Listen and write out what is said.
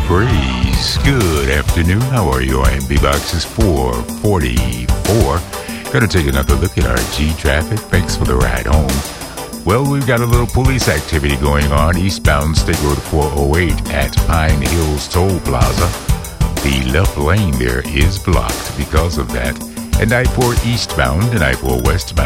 Praise. Good afternoon. How are you? I am B-Box is 444. Gonna take another look at our G traffic. Thanks for the ride home. Well, we've got a little police activity going on eastbound State Road 408 at Pine Hills Toll Plaza. The left lane there is blocked because of that. And I-4 eastbound and I-4 westbound